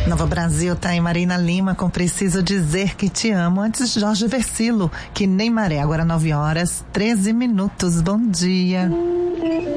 Nova Brasil tá em Marina Lima com Preciso Dizer Que Te Amo. Antes, Jorge Versilo, Que Nem Maré. Agora 9h13. Bom dia.